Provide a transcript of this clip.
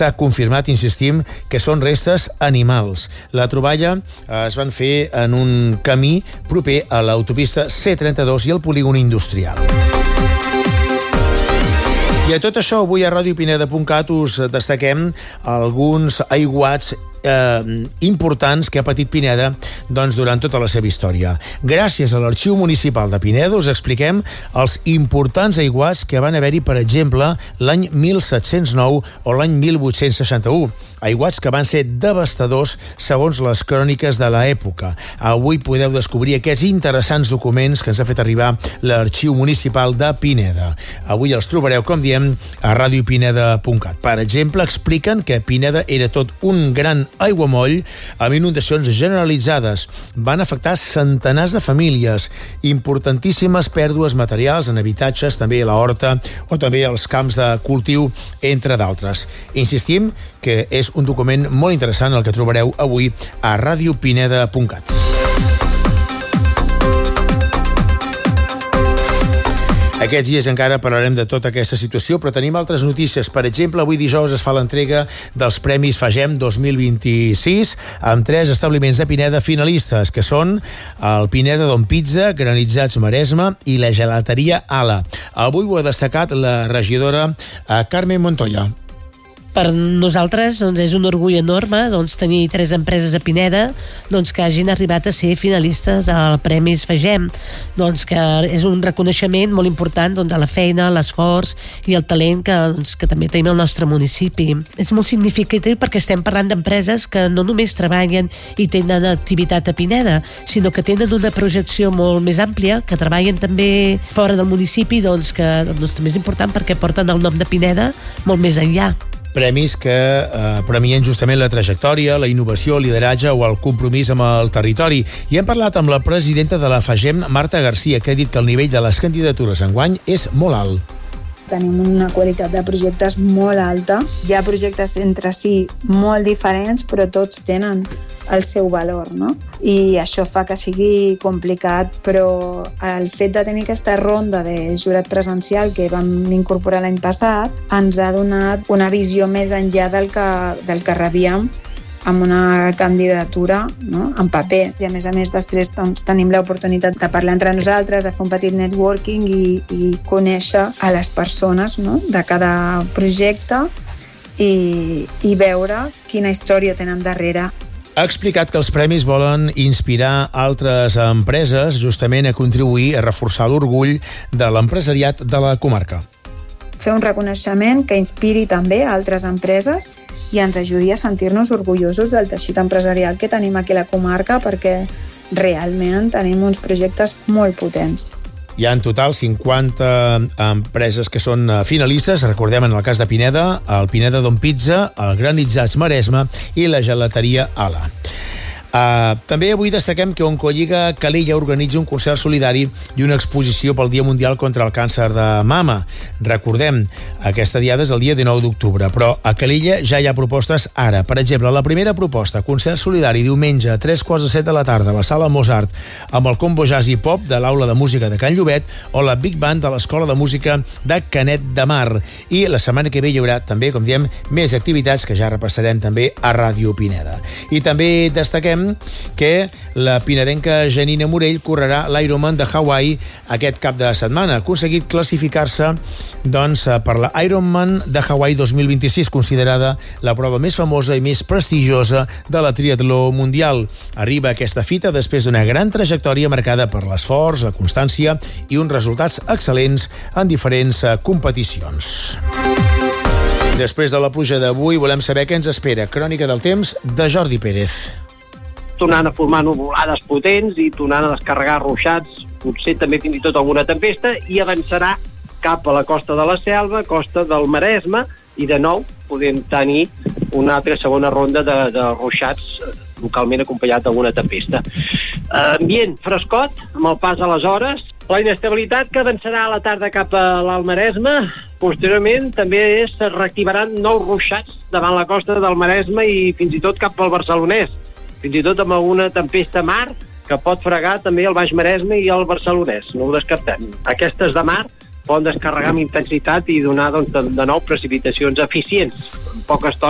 s'ha confirmat, insistim, que són restes animals. La troballa es van fer en un camí proper a l'autopista C32 i al polígon industrial. I a tot això, avui a radiopineda.cat us destaquem alguns aiguats importants que ha patit Pineda durant tota la seva història. Gràcies a l'Arxiu Municipal de Pineda us expliquem els importants aiguats que van haver-hi, per exemple, l'any 1709 o l'any 1861. Aiguats que van ser devastadors segons les cròniques de l'època. Avui podeu descobrir aquests interessants documents que ens ha fet arribar l'Arxiu Municipal de Pineda. Avui els trobareu, com diem, a radiopineda.cat. Per exemple, expliquen que Pineda era tot un gran aiguamoll amb inundacions generalitzades. Van afectar centenars de famílies, importantíssimes pèrdues materials en habitatges, també a la horta o també als camps de cultiu, entre d'altres. Insistim que és un document molt interessant el que trobareu avui a radiopineda.cat. Aquests dies encara parlarem de tota aquesta situació, però tenim altres notícies. Per exemple, avui dijous es fa l'entrega dels Premis FAGEM 2026 amb 3 establiments de Pineda finalistes, que són el Pineda Don Pizza, Granitzats Maresme i la gelateria Ala. Avui ho ha destacat la regidora Carmen Montoya. Per nosaltres és un orgull enorme tenir 3 empreses a Pineda que hagin arribat a ser finalistes al Premis FAGEM, que és un reconeixement molt important a la feina, l'esforç i el talent que també tenim al nostre municipi. És molt significatiu perquè estem parlant d'empreses que no només treballen i tenen activitat a Pineda, sinó que tenen una projecció molt més àmplia, que treballen també fora del municipi, que també és important perquè porten el nom de Pineda molt més enllà. Premis que premien justament la trajectòria, la innovació, el lideratge o el compromís amb el territori. I hem parlat amb la presidenta de la FAGEM, Marta Garcia, que ha dit que el nivell de les candidatures enguany és molt alt. Tenim una qualitat de projectes molt alta. Hi ha projectes entre si molt diferents, però tots tenen el seu valor, no? I això fa que sigui complicat, però el fet de tenir aquesta ronda de jurat presencial que vam incorporar l'any passat ens ha donat una visió més enllà del que rebíem amb una candidatura, no?, en paper. I a més després tenim l'oportunitat de parlar entre nosaltres, de fer un petit networking i conèixer a les persones, no?, de cada projecte i veure quina història tenen darrere. Ha explicat que els premis volen inspirar altres empreses justament a contribuir a reforçar l'orgull de l'empresariat de la comarca. Fer un reconeixement que inspiri també a altres empreses i ens ajudi a sentir-nos orgullosos del teixit empresarial que tenim aquí a la comarca, perquè realment tenim uns projectes molt potents. Hi ha en total 50 empreses que són finalistes. Recordem, en el cas de Pineda, el Pineda Don Pizza, el Granitzats Maresme i la gelateria Ala. També avui destaquem que Oncolliga Calella organitza un concert solidari i una exposició pel Dia Mundial contra el Càncer de Mama. Recordem, aquesta diada és el dia 19 d'octubre, però a Calella ja hi ha propostes ara. Per exemple, la primera proposta, concert solidari diumenge a 3:15 de la tarda a la Sala Mozart amb el combo jazz i pop de l'Aula de Música de Can Llobet o la Big Band de l'Escola de Música de Canet de Mar. I la setmana que ve hi haurà també, com diem, més activitats que ja repassarem també a Ràdio Pineda. I també destaquem que la pinedenca Janina Morell correrà l'Ironman de Hawaii aquest cap de setmana. Ha aconseguit classificar-se per la Ironman de Hawaii 2026, considerada la prova més famosa i més prestigiosa de la triatló mundial. Arriba a aquesta fita després d'una gran trajectòria marcada per l'esforç, la constància i uns resultats excel·lents en diferents competicions. Després de la pluja d'avui, volem saber què ens espera. Crònica del temps de Jordi Pérez. Tornant a formar nuvolades potents i tornant a descarregar ruixats, potser també fins i tot alguna tempesta, i avançarà cap a la costa de la Selva, costa del Maresme, i de nou podem tenir una altra segona ronda de ruixats, localment acompanyat d'alguna tempesta. Ambient frescot, amb el pas de les hores, la inestabilitat que avançarà a la tarda cap a l'Alt Maresme. Posteriorment també es reactivaran nous ruixats davant la costa del Maresme i fins i tot cap al Barcelonès, fins i tot amb alguna tempesta mar que pot fregar també el Baix Maresme i el Barcelonès, no ho descartem. Aquestes de mar poden descarregar amb intensitat i donar de nou precipitacions eficients. En poca estona